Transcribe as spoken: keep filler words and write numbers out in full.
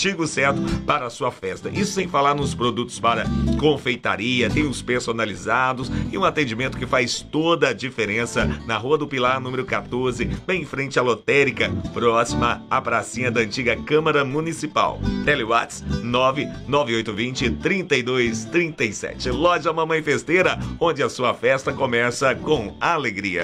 artigo certo para a sua festa. Isso sem falar nos produtos para confeitaria, tem os personalizados e um atendimento que faz toda a diferença na Rua do Pilar, número quatorze, bem em frente à lotérica, próxima à pracinha da antiga Câmara Municipal. Telewhats nove nove oito dois zero, três dois três sete. Loja Mamãe Festeira, onde a sua festa começa com alegria.